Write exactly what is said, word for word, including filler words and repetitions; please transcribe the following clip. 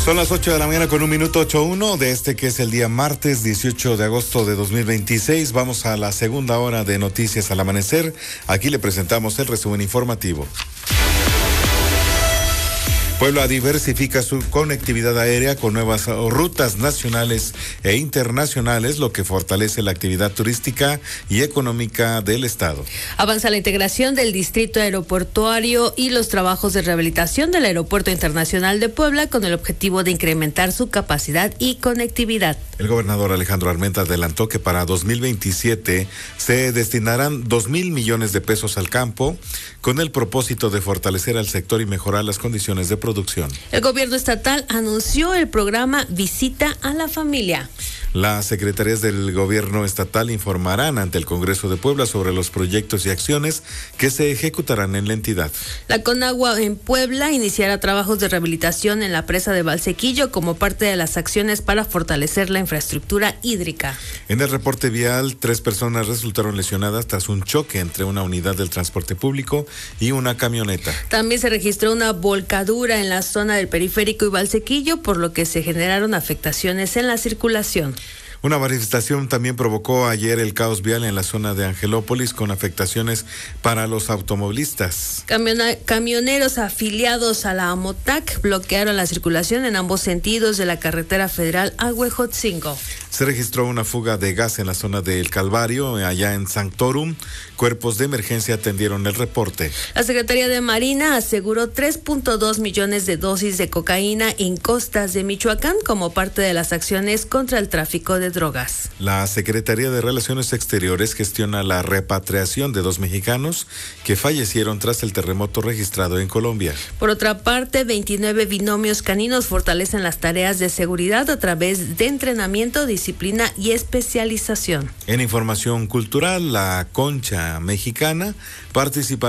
Son las ocho de la mañana con un minuto, ocho uno de este que es el día martes dieciocho de agosto de dos mil veintiséis. Vamos a la segunda hora de Noticias al Amanecer. Aquí le presentamos el resumen informativo. Puebla diversifica su conectividad aérea con nuevas rutas nacionales e internacionales, lo que fortalece la actividad turística y económica del estado. Avanza la integración del distrito aeroportuario y los trabajos de rehabilitación del Aeropuerto Internacional de Puebla con el objetivo de incrementar su capacidad y conectividad. El gobernador Alejandro Armenta adelantó que para dos mil veintisiete se destinarán dos mil millones de pesos al campo con el propósito de fortalecer al sector y mejorar las condiciones de producción. El gobierno estatal anunció el programa Visita a la Familia. Las secretarías del gobierno estatal informarán ante el Congreso de Puebla sobre los proyectos y acciones que se ejecutarán en la entidad. La Conagua en Puebla iniciará trabajos de rehabilitación en la presa de Valsequillo como parte de las acciones para fortalecer la infraestructura hídrica. En el reporte vial, tres personas resultaron lesionadas tras un choque entre una unidad del transporte público y una camioneta. También se registró una volcadura en la zona del Periférico y Valsequillo, por lo que se generaron afectaciones en la circulación. Una manifestación también provocó ayer el caos vial en la zona de Angelópolis con afectaciones para los automovilistas. Camiona- camioneros afiliados a la AMOTAC bloquearon la circulación en ambos sentidos de la carretera federal a Huejotzingo. Se registró una fuga de gas en la zona del Calvario, allá en Sanctorum. Cuerpos de emergencia atendieron el reporte. La Secretaría de Marina aseguró tres punto dos millones de dosis de cocaína en costas de Michoacán como parte de las acciones contra el tráfico de drogas. La Secretaría de Relaciones Exteriores gestiona la repatriación de dos mexicanos que fallecieron tras el terremoto registrado en Colombia. Por otra parte, veintinueve binomios caninos fortalecen las tareas de seguridad a través de entrenamiento, disciplina y especialización. En información cultural, la concha mexicana participa